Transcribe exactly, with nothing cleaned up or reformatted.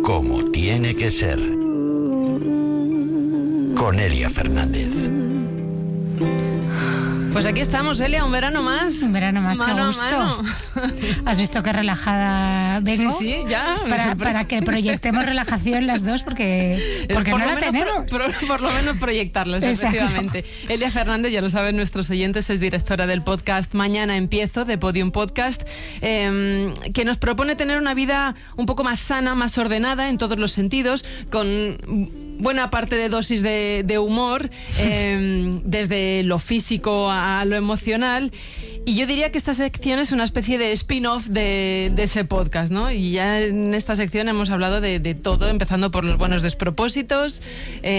como tiene que ser. Con Elia Fernández. Pues aquí estamos, Elia, un verano más. Un verano más, mano qué a gusto. mano. ¿Has visto qué relajada vengo? Sí, sí, ya. Para, para que proyectemos relajación las dos, porque, porque por no lo la menos tenemos. Por, por, por lo menos proyectarlos, Exacto. efectivamente. Elia Fernández, ya lo saben nuestros oyentes, es directora del podcast Mañana Empiezo, de Podium Podcast, eh, que nos propone tener una vida un poco más sana, más ordenada en todos los sentidos, con buena parte de dosis de, de humor, eh, desde lo físico a lo emocional. Y yo diría que esta sección es una especie de spin-off de, de ese podcast, ¿no? Y ya en esta sección hemos hablado de, de todo, empezando por los buenos despropósitos, eh,